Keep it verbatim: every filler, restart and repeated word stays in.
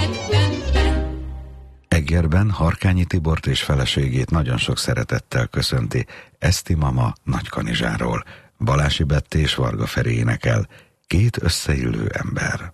Eggerben Harkányi Tibort és feleségét nagyon sok szeretettel köszönti Eszti mama Nagykanizsáról. Balási Betty és Varga Feri énekel, Két összeillő ember.